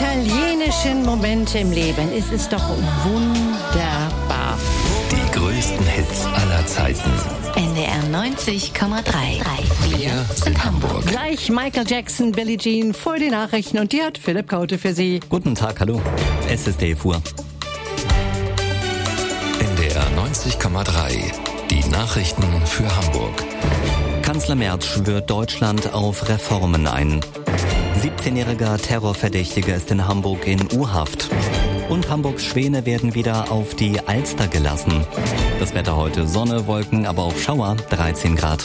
italienischen Momente im Leben. Es ist doch wunderbar. Die größten Hits aller Zeiten. NDR 90,3. Wir sind Hamburg. Gleich Michael Jackson, Billie Jean vor den Nachrichten und die hat Philipp Kaute für Sie. Guten Tag, hallo. Es ist 11 Uhr. NDR 90,3. Die Nachrichten für Hamburg. Kanzler Merz schwört Deutschland auf Reformen ein. 17-jähriger Terrorverdächtiger ist in Hamburg in U-Haft. Und Hamburgs Schwäne werden wieder auf die Alster gelassen. Das Wetter heute Sonne, Wolken, aber auch Schauer, 13 Grad.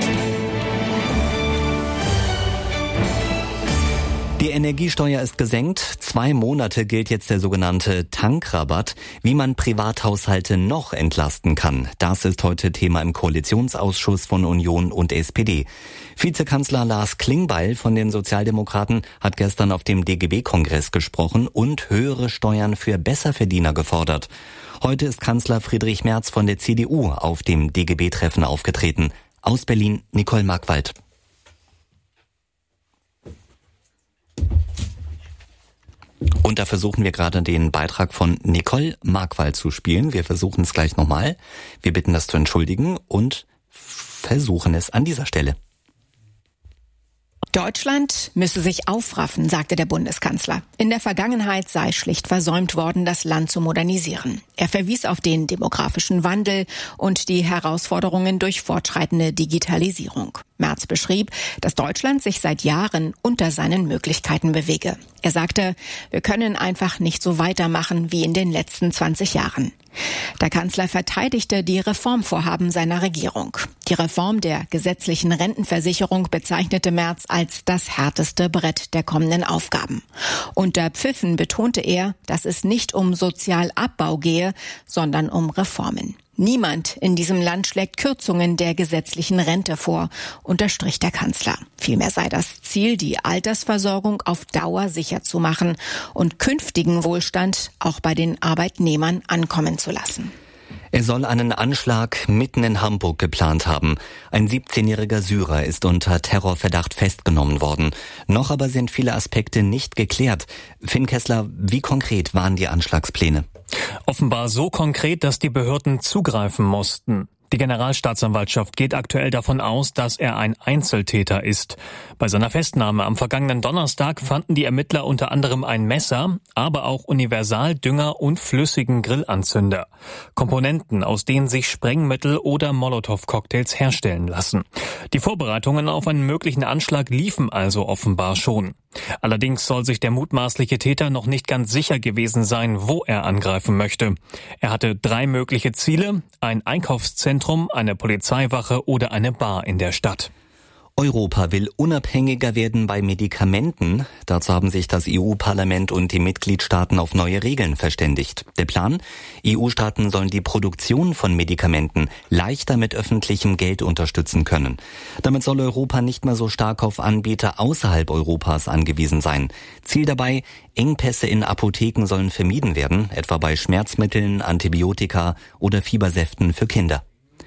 Die Energiesteuer ist gesenkt. 2 Monate gilt jetzt der sogenannte Tankrabatt. Wie man Privathaushalte noch entlasten kann, das ist heute Thema im Koalitionsausschuss von Union und SPD. Vizekanzler Lars Klingbeil von den Sozialdemokraten hat gestern auf dem DGB-Kongress gesprochen und höhere Steuern für Besserverdiener gefordert. Heute ist Kanzler Friedrich Merz von der CDU auf dem DGB-Treffen aufgetreten. Aus Berlin, Nicole Markwald. Und da versuchen wir gerade den Beitrag von Nicole Markwald zu spielen. Wir versuchen es gleich nochmal. Wir bitten das zu entschuldigen und versuchen es an dieser Stelle. Deutschland müsse sich aufraffen, sagte der Bundeskanzler. In der Vergangenheit sei schlicht versäumt worden, das Land zu modernisieren. Er verwies auf den demografischen Wandel und die Herausforderungen durch fortschreitende Digitalisierung. Merz beschrieb, dass Deutschland sich seit Jahren unter seinen Möglichkeiten bewege. Er sagte, wir können einfach nicht so weitermachen wie in den letzten 20 Jahren. Der Kanzler verteidigte die Reformvorhaben seiner Regierung. Die Reform der gesetzlichen Rentenversicherung bezeichnete Merz als das härteste Brett der kommenden Aufgaben. Unter Pfiffen betonte er, dass es nicht um Sozialabbau gehe, sondern um Reformen. Niemand in diesem Land schlägt Kürzungen der gesetzlichen Rente vor, unterstrich der Kanzler. Vielmehr sei das Ziel, die Altersversorgung auf Dauer sicher zu machen und künftigen Wohlstand auch bei den Arbeitnehmern ankommen zu lassen. Er soll einen Anschlag mitten in Hamburg geplant haben. Ein 17-jähriger Syrer ist unter Terrorverdacht festgenommen worden. Noch aber sind viele Aspekte nicht geklärt. Finn Kessler, wie konkret waren die Anschlagspläne? Offenbar so konkret, dass die Behörden zugreifen mussten. Die Generalstaatsanwaltschaft geht aktuell davon aus, dass er ein Einzeltäter ist. Bei seiner Festnahme am vergangenen Donnerstag fanden die Ermittler unter anderem ein Messer, aber auch Universaldünger und flüssigen Grillanzünder. Komponenten, aus denen sich Sprengmittel oder Molotow-Cocktails herstellen lassen. Die Vorbereitungen auf einen möglichen Anschlag liefen also offenbar schon. Allerdings soll sich der mutmaßliche Täter noch nicht ganz sicher gewesen sein, wo er angreifen möchte. Er hatte 3 mögliche Ziele: ein Einkaufszentrum, eine Polizeiwache oder eine Bar in der Stadt. Europa will unabhängiger werden bei Medikamenten. Dazu haben sich das EU-Parlament und die Mitgliedstaaten auf neue Regeln verständigt. Der Plan? EU-Staaten sollen die Produktion von Medikamenten leichter mit öffentlichem Geld unterstützen können. Damit soll Europa nicht mehr so stark auf Anbieter außerhalb Europas angewiesen sein. Ziel dabei: Engpässe in Apotheken sollen vermieden werden, etwa bei Schmerzmitteln, Antibiotika oder Fiebersäften für Kinder.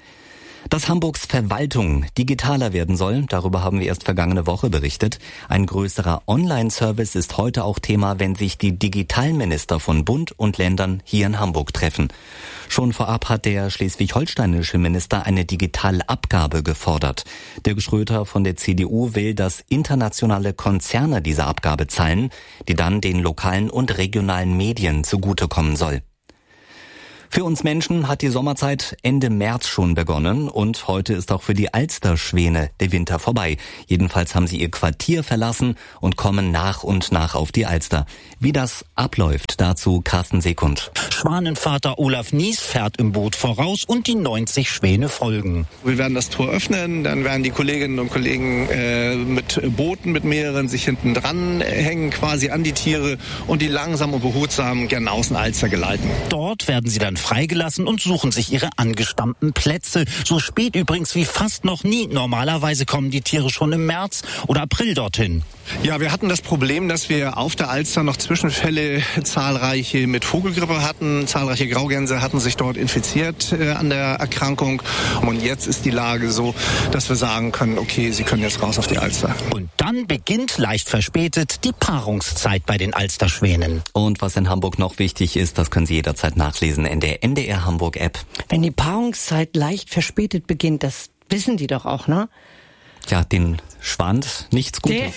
Dass Hamburgs Verwaltung digitaler werden soll, darüber haben wir erst vergangene Woche berichtet. Ein größerer Online-Service ist heute auch Thema, wenn sich die Digitalminister von Bund und Ländern hier in Hamburg treffen. Schon vorab hat der schleswig-holsteinische Minister eine Digitalabgabe gefordert. Dirk Schröter von der CDU will, dass internationale Konzerne diese Abgabe zahlen, die dann den lokalen und regionalen Medien zugutekommen soll. Für uns Menschen hat die Sommerzeit Ende März schon begonnen und heute ist auch für die Alsterschwäne der Winter vorbei. Jedenfalls haben sie ihr Quartier verlassen und kommen nach und nach auf die Alster. Wie das abläuft, dazu Carsten Sekund. Schwanenvater Olaf Nies fährt im Boot voraus und die 90 Schwäne folgen. Wir werden das Tor öffnen, dann werden die Kolleginnen und Kollegen mit Booten, mit mehreren sich hinten dran hängen, quasi an die Tiere und die langsam und behutsam gen Außenalster geleiten. Dort werden sie dann freigelassen und suchen sich ihre angestammten Plätze. So spät übrigens wie fast noch nie. Normalerweise kommen die Tiere schon im März oder April dorthin. Ja, wir hatten das Problem, dass wir auf der Alster noch Zwischenfälle zahlreiche mit Vogelgrippe hatten. zahlreiche Graugänse hatten sich dort infiziert an der Erkrankung. Und jetzt ist die Lage so, dass wir sagen können, okay, sie können jetzt raus auf die Alster. Und dann beginnt leicht verspätet die Paarungszeit bei den Alsterschwänen. Und was in Hamburg noch wichtig ist, das können Sie jederzeit nachlesen in der NDR Hamburg App. Wenn die Paarungszeit leicht verspätet beginnt, das wissen die doch auch, ne? Ja, den schwant nichts Gutes.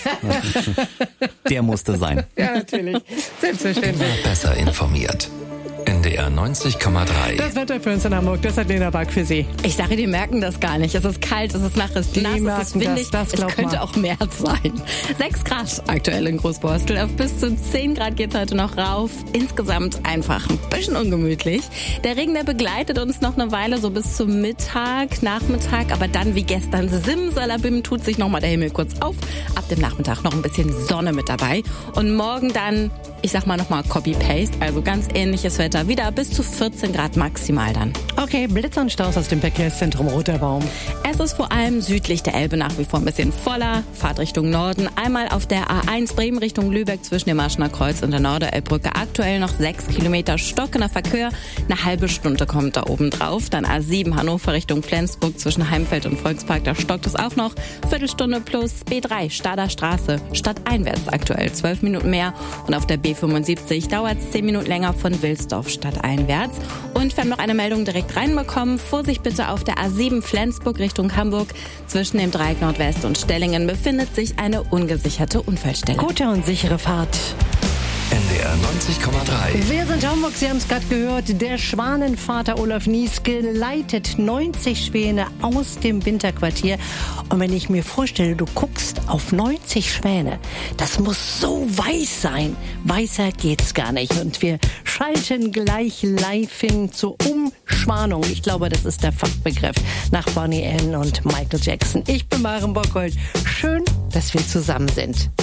Der musste sein. Ja, natürlich. Selbstverständlich. Besser informiert. NDR 90,3. Das Wetter für uns in Hamburg, das hat Lena Back für Sie. Ich sage, die merken das gar nicht. Es ist kalt, es ist nass, es ist windig. Es könnte auch März sein. 6 Grad aktuell in Großborstel. Auf bis zu 10 Grad geht es heute noch rauf. Insgesamt einfach ein bisschen ungemütlich. Der Regen, der begleitet uns noch eine Weile, so bis zum Mittag, Nachmittag. Aber dann wie gestern simsalabim tut sich nochmal der Himmel kurz auf. Ab dem Nachmittag noch ein bisschen Sonne mit dabei. Und morgen dann, ich sag mal nochmal Copy-Paste, also ganz ähnliches Wetter. Wieder bis zu 14 Grad maximal dann. Okay, Blitz und Staus aus dem Verkehrszentrum Roter Baum. Es ist vor allem südlich der Elbe nach wie vor ein bisschen voller. Fahrt Richtung Norden. Einmal auf der A1 Bremen Richtung Lübeck zwischen dem Marschener Kreuz und der Norderelbbrücke. Aktuell noch 6 Kilometer stockender Verkehr. Eine halbe Stunde kommt da oben drauf. Dann A7 Hannover Richtung Flensburg zwischen Heimfeld und Volkspark. Da stockt es auch noch. Viertelstunde plus B3 Stader Straße. Stadteinwärts aktuell 12 Minuten mehr. Und auf der B75 dauert es 10 Minuten länger von Wilsdorf stadteinwärts. Und wir haben noch eine Meldung direkt reinbekommen. Vorsicht bitte auf der A7 Flensburg Richtung Hamburg. Zwischen dem Dreieck Nordwest und Stellingen befindet sich eine ungesicherte Unfallstelle. Gute und sichere Fahrt. NDR 90,3. Wir sind Hamburg, Sie haben es gerade gehört. Der Schwanenvater Olaf Nieske leitet 90 Schwäne aus dem Winterquartier. Und wenn ich mir vorstelle, du guckst auf 90 Schwäne, das muss so weiß sein. Weißer geht's gar nicht. Und wir schalten gleich live hin zur Umschwanung. Ich glaube, das ist der Fachbegriff nach Bonnie M. und Michael Jackson. Ich bin Maren Bockhold. Schön, dass wir zusammen sind.